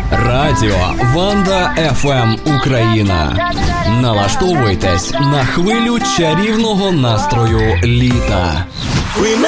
Радіо Ванда ФМ Україна. Налаштовуйтесь на хвилю чарівного настрою літа.